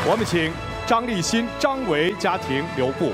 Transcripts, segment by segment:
我们请张立新、张维家庭留步。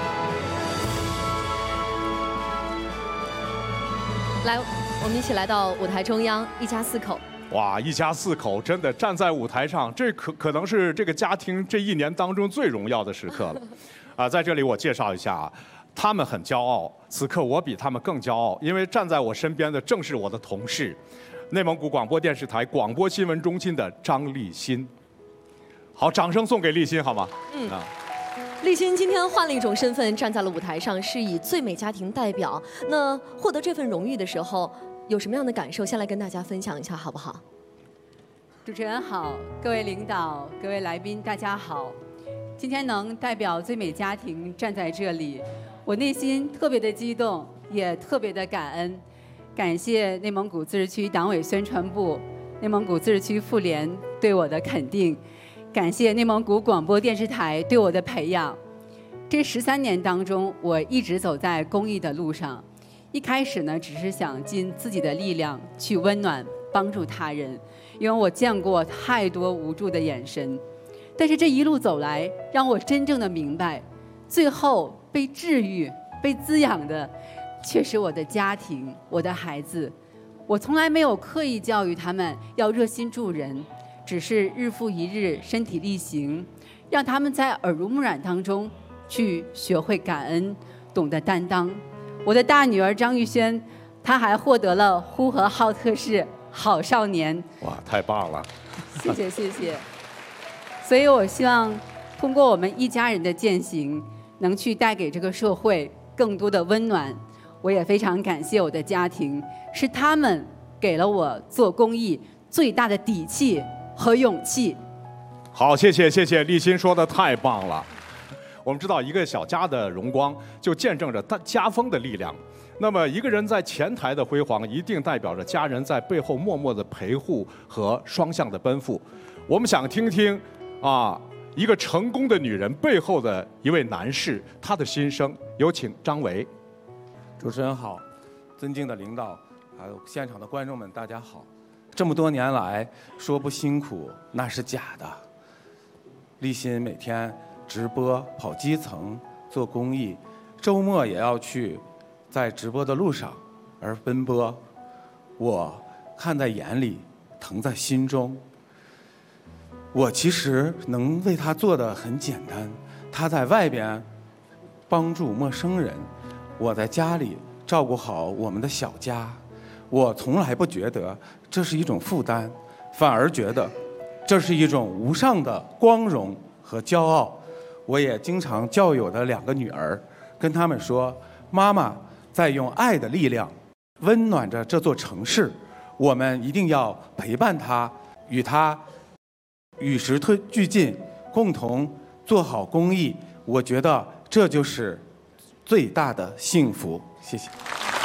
来，我们一起来到舞台中央，一家4口。 哇，一家4口真的站在舞台上，这可能是这个家庭这1年当中最荣耀的时刻了。在这里我介绍一下啊，他们很骄傲，此刻我比他们更骄傲，因为站在我身边的正是我的同事，内蒙古广播电视台广播新闻中心的张立新。好，掌声送给立新好吗？ 立新今天换了一种身份站在了舞台上，是以最美家庭代表。那获得这份荣誉的时候，有什么样的感受？先来跟大家分享一下，好不好？ 主持人好，各位领导、各位来宾，大家好。今天能代表最美家庭站在这里，我内心特别的激动，也特别的感恩。感谢内蒙古自治区党委宣传部、内蒙古自治区妇联对我的肯定。感谢内蒙古广播电视台对我的培养。这13年当中，我一直走在公益的路上。一开始呢，只是想尽自己的力量去温暖、帮助他人，因为我见过太多无助的眼神。但是这一路走来，让我真正的明白，最后被治愈、被滋养的，却是我的家庭、我的孩子。我从来没有刻意教育他们要热心助人。只是日复一日身体力行，让他们在耳濡目染当中去学会感恩，懂得担当。我的大女儿张玉轩，她还获得了呼和浩特市好少年。 哇，太棒了！ 谢谢谢谢。所以我希望通过我们一家人的践行，能去带给这个社会更多的温暖。我也非常感谢我的家庭，是他们给了我做公益最大的底气和勇气。 好，谢谢立新说的太棒了。我们知道，一个小家的荣光，就见证着家风的力量。那么，一个人在前台的辉煌，一定代表着家人在背后默默的陪护和双向的奔赴。我们想听听一个成功的女人背后的一位男士，他的心声。有请张维。 主持人好，尊敬的领导，还有现场的观众们，大家好。这么多年来，说不辛苦那是假的。立新每天直播跑基层做公益，周末也要去在直播的路上而奔波，我看在眼里，疼在心中。我其实能为他做的很简单，他在外边帮助陌生人，我在家里照顾好我们的小家。我从来不觉得这是一种负担，反而觉得这是一种无上的光荣和骄傲。我也经常教育我的2个女儿，跟她们说，妈妈在用爱的力量温暖着这座城市，我们一定要陪伴她，与她与时俱进，共同做好公益。我觉得这就是最大的幸福。谢谢。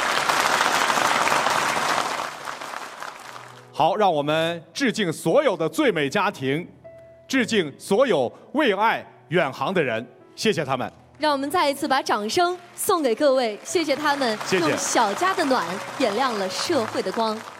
好，让我们致敬所有的最美家庭，致敬所有为爱远航的人，谢谢他们。 让我们再一次把掌声送给各位，谢谢他们， 谢谢。 用小家的暖点亮了社会的光。